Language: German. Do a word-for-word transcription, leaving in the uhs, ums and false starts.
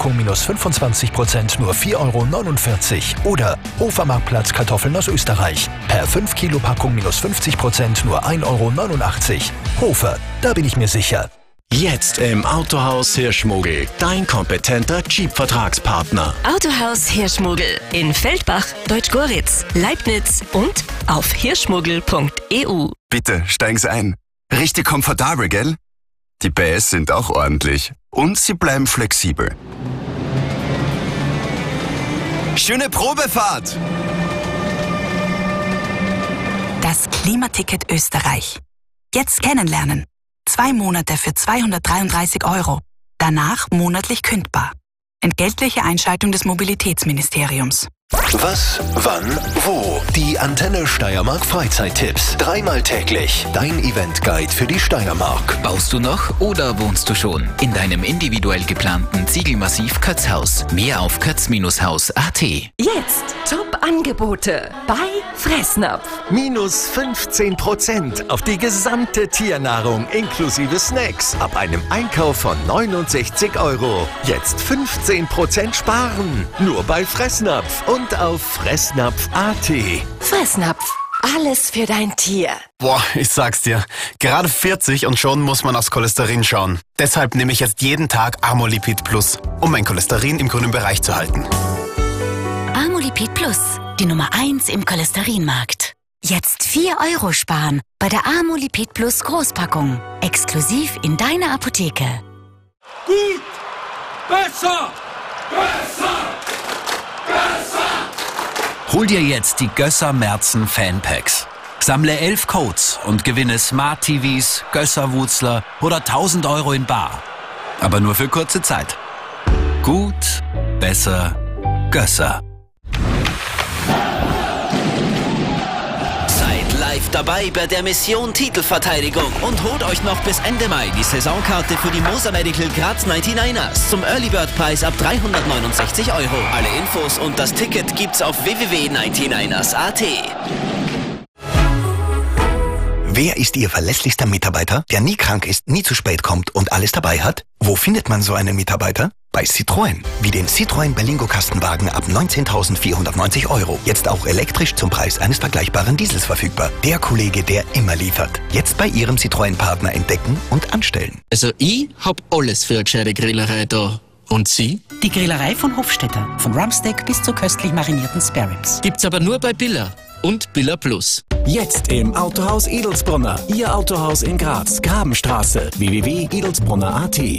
Packung minus fünfundzwanzig Prozent nur vier Euro neunundvierzig. Oder Hofermarktplatz Kartoffeln aus Österreich. Per fünf Kilo Packung minus fünfzig Prozent nur ein Euro neunundachtzig. Hofer, da bin ich mir sicher. Jetzt im Autohaus Hirschmogel, dein kompetenter Jeep-Vertragspartner. Autohaus Hirschmogel in Feldbach, Deutschgoritz, Leibniz und auf hirschmogel punkt e u. Bitte, steigen Sie ein. Richtig komfortabel, gell? Die P S sind auch ordentlich. Und sie bleiben flexibel. Schöne Probefahrt! Das Klimaticket Österreich. Jetzt kennenlernen. Zwei Monate für zweihundertdreiunddreißig Euro. Danach monatlich kündbar. Entgeltliche Einschaltung des Mobilitätsministeriums. Was, wann, wo? Die Antenne Steiermark Freizeittipps. Dreimal täglich. Dein Eventguide für die Steiermark. Baust du noch oder wohnst du schon in deinem individuell geplanten Ziegelmassiv Kötzhaus? Mehr auf kötz Haus punkt a t. Jetzt Top-Angebote bei Fressnapf. Minus fünfzehn Prozent auf die gesamte Tiernahrung inklusive Snacks ab einem Einkauf von neunundsechzig Euro. Jetzt fünfzehn Prozent sparen. Nur bei Fressnapf und auf fressnapf punkt a t. Fressnapf. Alles für dein Tier. Boah, ich sag's dir. Gerade vierzig und schon muss man aufs Cholesterin schauen. Deshalb nehme ich jetzt jeden Tag Amolipid Plus, um mein Cholesterin im grünen Bereich zu halten. Amolipid Plus, die Nummer eins im Cholesterinmarkt. Jetzt vier Euro sparen bei der Amolipid Plus Großpackung. Exklusiv in deiner Apotheke. Gut! Besser! Besser! Besser! Hol dir jetzt die Gösser Merzen Fanpacks. Sammle elf Codes und gewinne Smart T Vs, Gösser-Wutzler oder tausend Euro in bar. Aber nur für kurze Zeit. Gut, besser, Gösser. Seid live dabei bei der Mission Titelverteidigung und holt euch noch bis Ende Mai die Saisonkarte für die Moser Medical Graz neunundneunzigers zum Early Bird Preis ab dreihundertneunundsechzig Euro. Alle Infos und das Ticket gibt's auf w w w punkt neunundneunzigers punkt a t. Wer ist Ihr verlässlichster Mitarbeiter, der nie krank ist, nie zu spät kommt und alles dabei hat? Wo findet man so einen Mitarbeiter? Bei Citroën. Wie den Citroën Berlingo Kastenwagen ab neunzehntausendvierhundertneunzig Euro. Jetzt auch elektrisch zum Preis eines vergleichbaren Diesels verfügbar. Der Kollege, der immer liefert. Jetzt bei Ihrem Citroën-Partner entdecken und anstellen. Also ich hab alles für eine gescheite Grillerei da. Und Sie? Die Grillerei von Hofstetter. Von Rumpsteak bis zu köstlich marinierten Spareribs. Gibt's aber nur bei Billa und Billa Plus. Jetzt im Autohaus Edelsbrunner. Ihr Autohaus in Graz, Grabenstraße. w w w punkt edelsbrunner punkt a t.